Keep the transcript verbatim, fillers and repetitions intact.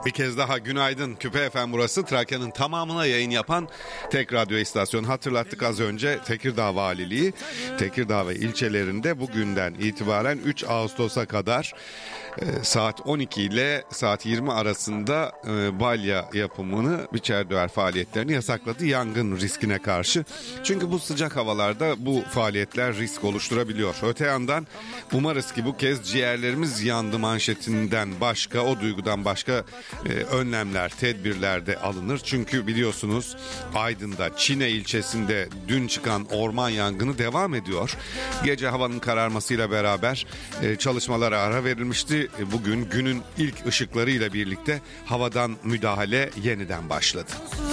Bir kez daha günaydın. Küpe F M burası. Trakya'nın tamamına yayın yapan tek radyo istasyonu. Hatırlattık az önce, Tekirdağ Valiliği Tekirdağ ve ilçelerinde bugünden itibaren üç Ağustos'a kadar e, saat on iki ile saat yirmi arasında e, balya yapımını, biçer döver faaliyetlerini yasakladı yangın riskine karşı. Çünkü bu sıcak havalarda bu faaliyetler risk oluşturabiliyor. Öte yandan umarız ki bu kez ciğerlerimiz yandı manşetinden başka, o duygudan başka e, önlemler, tedbirler de alınır. Çünkü biliyorsunuz Aydın'da, Çine ilçesinde dün çıkan orman yangını devam ediyor. Gece havanın kararmasıyla beraber e, çalışmalara ara verilmişti. E, bugün günün ilk ışıklarıyla birlikte havadan müdahale yeniden başladı.